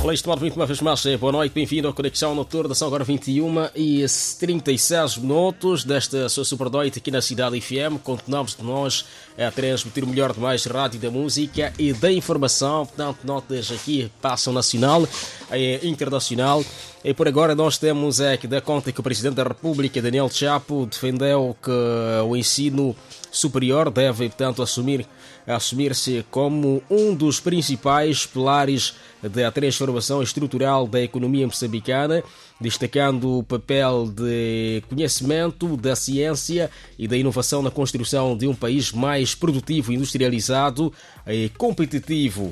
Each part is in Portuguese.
Olá, estimado muito uma vez mais, boa noite, bem-vindo à Conexão Noturna. São agora 21h36 desta sua Super Noite aqui na Cidade FM. Continuamos de nós a transmitir o melhor de mais rádio da música e da informação. Portanto, notas aqui passam nacional e internacional. E por agora nós temos que dar conta que o Presidente da República, Daniel Chapo, defendeu que o ensino superior deve, portanto, assumir-se como um dos principais pilares da transformação estrutural da economia moçambicana, destacando o papel de conhecimento, da ciência e da inovação na construção de um país mais produtivo, industrializado e competitivo.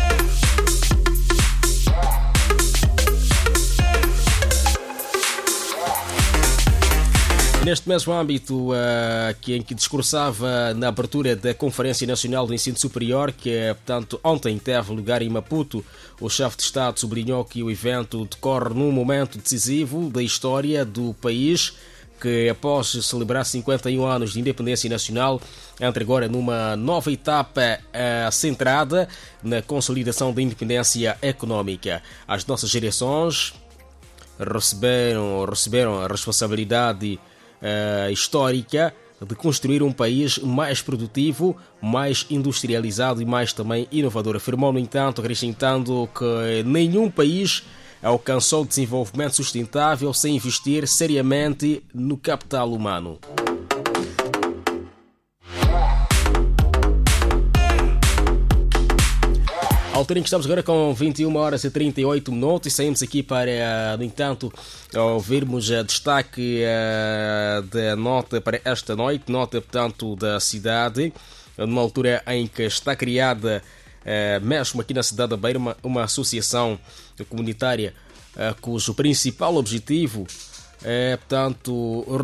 Neste mesmo âmbito em que discursava na abertura da Conferência Nacional do Ensino Superior, que portanto ontem teve lugar em Maputo, o chefe de Estado sublinhou que o evento decorre num momento decisivo da história do país, que após celebrar 51 anos de independência nacional, entra agora numa nova etapa centrada na consolidação da independência económica. As nossas gerações receberam a responsabilidade histórica de construir um país mais produtivo, mais industrializado e mais também inovador. Afirmou, no entanto, acrescentando que nenhum país alcançou desenvolvimento sustentável sem investir seriamente no capital humano. A altura em que estamos agora com 21h38 e saímos aqui para, no entanto, ouvirmos destaque da nota para esta noite, nota, portanto, da cidade, numa altura em que está criada, mesmo aqui na cidade da Beira, uma associação comunitária cujo principal objetivo é, portanto, o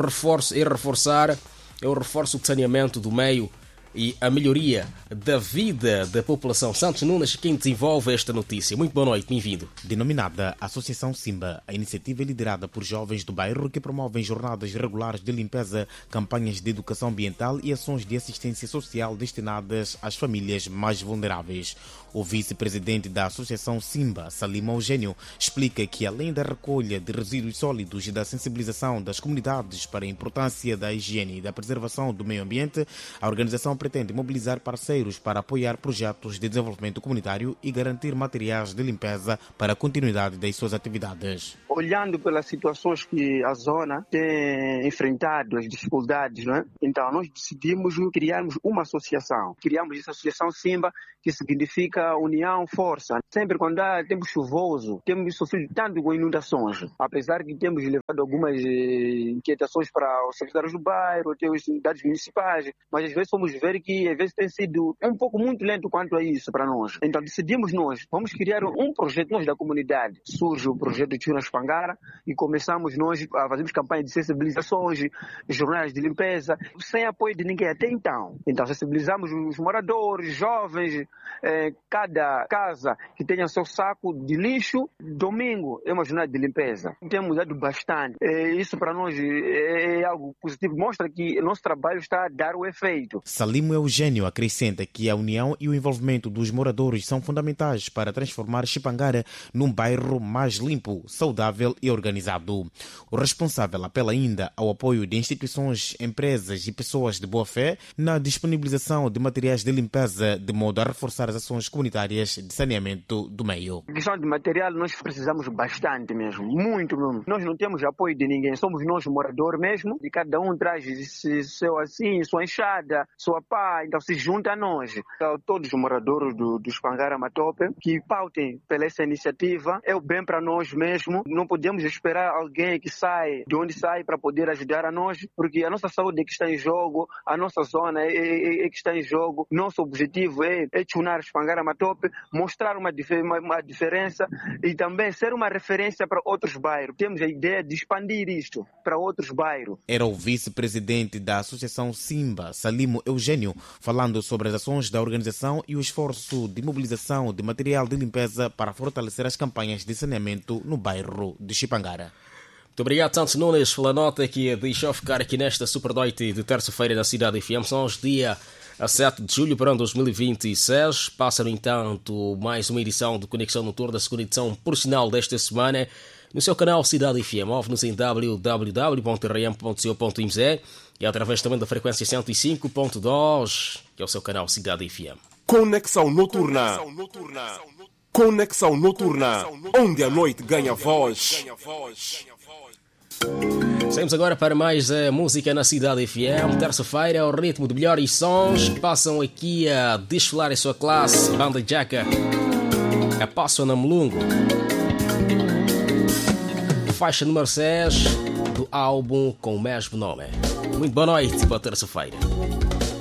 reforço do saneamento do meio e a melhoria da vida da população. Santos Nunes, quem desenvolve esta notícia. Muito boa noite, bem-vindo. Denominada Associação Simba, a iniciativa é liderada por jovens do bairro que promovem jornadas regulares de limpeza, campanhas de educação ambiental e ações de assistência social destinadas às famílias mais vulneráveis. O vice-presidente da Associação Simba, Salim Eugênio, explica que além da recolha de resíduos sólidos e da sensibilização das comunidades para a importância da higiene e da preservação do meio ambiente, a organização pretende mobilizar parceiros para apoiar projetos de desenvolvimento comunitário e garantir materiais de limpeza para a continuidade das suas atividades. Olhando pelas situações que a zona tem enfrentado, as dificuldades, não é? Então nós decidimos criarmos uma associação. Criamos essa Associação Simba, que significa união, força. Sempre quando há tempo chuvoso, temos sofrido tanto com inundações. Apesar que temos levado algumas inquietações para os secretários do bairro, até as unidades municipais, mas às vezes fomos ver que às vezes tem sido um pouco muito lento quanto a isso para nós. Então decidimos nós, vamos criar um projeto nós da comunidade. Surge o projeto Chunas Pangara e começamos nós a fazermos campanha de sensibilizações, jornais de limpeza, sem apoio de ninguém até então. Então sensibilizamos os moradores, jovens, cada casa que tenha seu saco de lixo. Domingo é uma jornada de limpeza. Temos mudado bastante. Isso para nós é algo positivo, mostra que o nosso trabalho está a dar o efeito. Salim Eugênio acrescenta que a união e o envolvimento dos moradores são fundamentais para transformar Chipangara num bairro mais limpo, saudável e organizado. O responsável apela ainda ao apoio de instituições, empresas e pessoas de boa fé na disponibilização de materiais de limpeza, de modo a reforçar as ações comunitárias de saneamento do meio. A questão de material nós precisamos bastante mesmo, muito mesmo. Nós não temos apoio de ninguém, somos nós moradores mesmo, e cada um traz seu assim, sua enxada, sua pá, então se junta a nós. Então, todos os moradores dos Pangara Matope que pautem pela essa iniciativa, é o bem para nós mesmo. Não podemos esperar alguém que sai de onde sai para poder ajudar a nós, porque a nossa saúde é que está em jogo, a nossa zona é que está em jogo. Nosso objetivo é tunar os Pangara Matope, mostrar uma diferença e também ser uma referência para outros bairros. Temos a ideia de expandir isto para outros bairros. Era o vice-presidente da Associação Simba, Salim Eugênio, falando sobre as ações da organização e o esforço de mobilização de material de limpeza para fortalecer as campanhas de saneamento no bairro de Chipangara. Muito obrigado, Santos Nunes, pela nota que deixou ficar aqui nesta super noite de terça-feira na Cidade FM. São os dia a 7 de julho para 2026. Passa, no entanto, mais uma edição de Conexão Noturna, a segunda edição por sinal desta semana, no seu canal Cidade FM. Ouve-nos em www.rm.co.mz e através também da frequência 105.2, que é o seu canal Cidade FM. Conexão Noturna. Conexão Noturna, onde a noite ganha voz. Saímos agora para mais música na Cidade FM. Terça-feira é o ritmo de melhores sons que passam aqui a desfilar em sua classe. Banda Jaca, a Passo na Mulungo. Faixa número 6 do álbum com o mesmo nome. Muito boa noite para terça-feira.